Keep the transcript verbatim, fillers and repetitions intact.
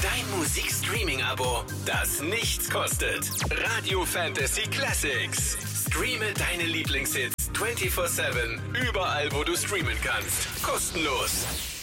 Dein Musikstreaming-Abo, das nichts kostet. Radio Fantasy Classics. Streame deine Lieblingshits vierundzwanzig sieben, überall wo du streamen kannst. Kostenlos.